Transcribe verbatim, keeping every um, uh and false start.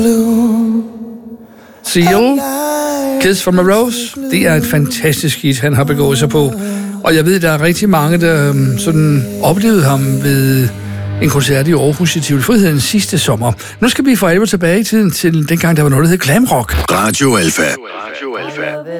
Seal, Kiss from a Rose, det er et fantastisk hit, han har begået sig på. Og jeg ved, der er rigtig mange, der um, sådan oplevede ham ved en koncert i Aarhus i Tivoli Friheden sidste sommer. Nu skal vi for alvor tilbage i tiden til dengang, der var noget, der hed glam rock. Radio Alpha. Radio Alpha.